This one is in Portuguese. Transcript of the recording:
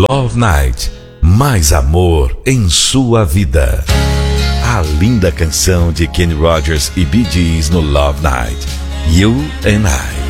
Love Night, mais amor em sua vida. A linda canção de Kenny Rogers e Bee Gees no Love Night, You and I.